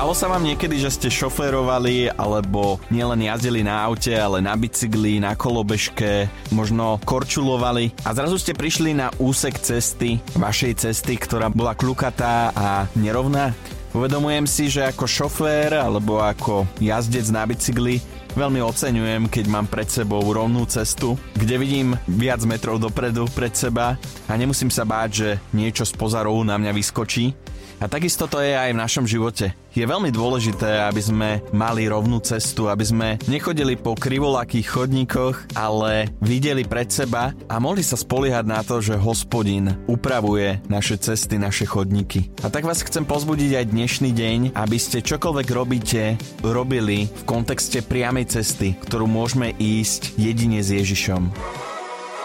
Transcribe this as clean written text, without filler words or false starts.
Stalo sa vám niekedy, že ste šoférovali alebo nielen jazdili na aute, ale na bicykli, na kolobežke, možno korčulovali a zrazu ste prišli na úsek cesty, vašej cesty, ktorá bola kľukatá a nerovná? Uvedomujem si, že ako šofér alebo ako jazdec na bicykli veľmi oceňujem, keď mám pred sebou rovnú cestu, kde vidím viac metrov dopredu pred seba a nemusím sa báť, že niečo spoza rohu na mňa vyskočí. A takisto to je aj v našom živote. Je veľmi dôležité, aby sme mali rovnú cestu, aby sme nechodili po krivolakých chodníkoch, ale videli pred seba a mohli sa spoliehať na to, že Hospodin upravuje naše cesty, naše chodníky. A tak vás chcem pozbudiť aj dnešný deň, aby ste čokoľvek robili v kontexte priamej cesty, ktorú môžeme ísť jedine s Ježišom.